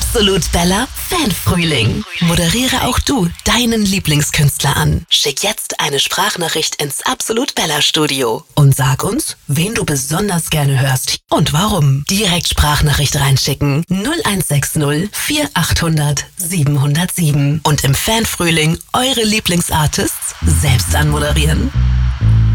Absolut Bella Fanfrühling. Moderiere auch du deinen Lieblingskünstler an. Schick jetzt eine Sprachnachricht ins Absolut Bella Studio und sag uns, wen du besonders gerne hörst und warum. Direkt Sprachnachricht reinschicken 0160 4800 707 und im Fanfrühling eure Lieblingsartists selbst anmoderieren.